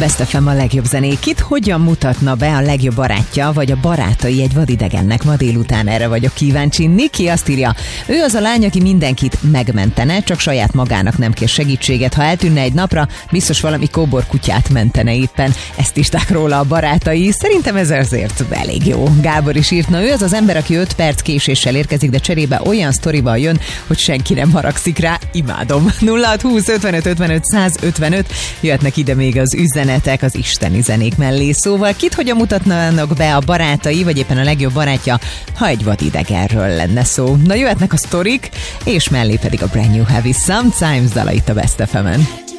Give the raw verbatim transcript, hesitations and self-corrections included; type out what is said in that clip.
Best ef em a legjobb zenék. Kit hogyan mutatna be a legjobb barátja, vagy a barátai egy vadidegennek? Ma délután erre vagyok kíváncsi. Niki azt írja, ő az a lány, aki mindenkit megmentene, csak saját magának nem kér segítséget. Ha eltűnne egy napra, biztos valami kóborkutyát mentene éppen. Ezt írták róla a barátai. Szerintem ez azért elég jó. Gábor is írt, na ő az az ember, aki öt perc késéssel érkezik, de cserébe olyan sztorival jön, hogy senki nem haragszik rá. Imádom. nulla hat húsz ötvenöt ötvenöt százötvenöt. Jöhetnek ide még az üzenetek az isteni zenék mellé. Szóval kit hogyan mutatnának be a barátai, vagy éppen a legjobb barátja, ha egy vadidegenről lenne szó. Na jöhetnek a sztorik, és mellé pedig a Brand New Heavy Sometimes dala itt a Best ef emen.